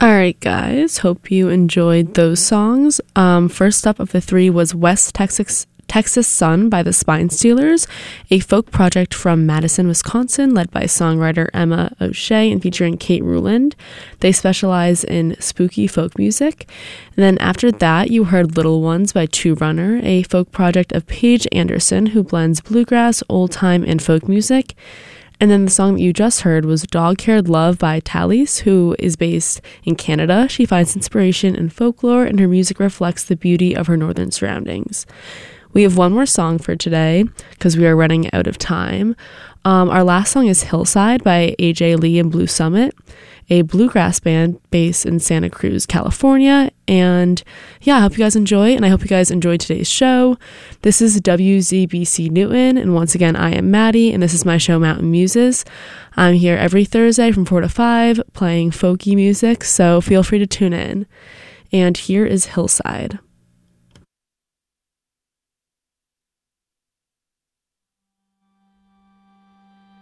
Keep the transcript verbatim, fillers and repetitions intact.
All right, guys. Hope you enjoyed those songs. Um, first up of the three was West Texas Texas Sun by the Spine Stealers, a folk project from Madison, Wisconsin, led by songwriter Emma O'Shea and featuring Kate Ruland. They specialize in spooky folk music. And then after that, you heard Little Ones by Two Runner, a folk project of Paige Anderson, who blends bluegrass, old time, and folk music. And then the song that you just heard was Dog Cared Love by Talise, who is based in Canada. She finds inspiration in folklore, and her music reflects the beauty of her northern surroundings. We have one more song for today because we are running out of time. Um, our last song is Hillside by A J Lee and Blue Summit, a bluegrass band based in Santa Cruz, California. And yeah, I hope you guys enjoy, and I hope you guys enjoyed today's show. This is W Z B C Newton, and once again, I am Maddie, and this is my show Mountain Muses. I'm here every Thursday from four to five playing folky music, so feel free to tune in. And here is Hillside.